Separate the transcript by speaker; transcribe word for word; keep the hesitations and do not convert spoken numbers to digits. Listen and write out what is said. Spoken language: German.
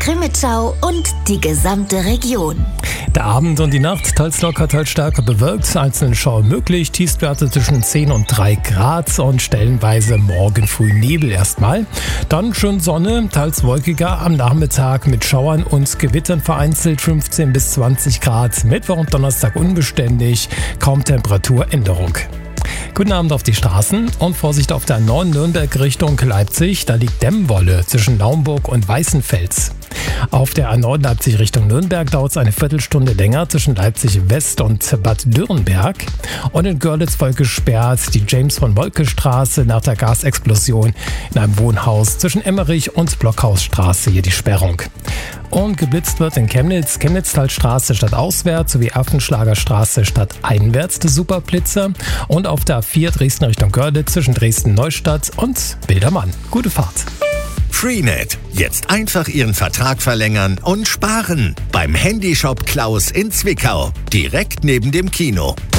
Speaker 1: Crimmitschau und die gesamte Region.
Speaker 2: Der Abend und die Nacht teils locker, teils stärker bewölkt, einzelne Schauer möglich, Tiefstwerte zwischen zehn und drei Grad und stellenweise morgen früh Nebel erstmal. Dann schön Sonne, teils wolkiger am Nachmittag mit Schauern und Gewittern vereinzelt fünfzehn bis zwanzig Grad. Mittwoch und Donnerstag unbeständig, kaum Temperaturänderung. Guten Abend auf die Straßen und Vorsicht auf der A neun Nürnberg Richtung Leipzig. Da liegt Dämmwolle zwischen Naumburg und Weißenfels. Auf der A neun Leipzig Richtung Nürnberg dauert es eine Viertelstunde länger zwischen Leipzig West und Bad Dürrenberg. Und in Görlitz voll gesperrt die James-von-Moltke-Straße nach der Gasexplosion in einem Wohnhaus zwischen Emmerich und Blockhausstraße. Hier die Sperrung. Und geblitzt wird in Chemnitz, Chemnitztalstraße stadtauswärts sowie Affenschlagerstraße stadteinwärts der Superblitzer. Und auf der A vier Dresden Richtung Görlitz zwischen Dresden-Neustadt und Bildermann. Gute Fahrt.
Speaker 3: Freenet. Jetzt einfach Ihren Vertrag verlängern und sparen. Beim Handyshop Klaus in Zwickau. Direkt neben dem Kino.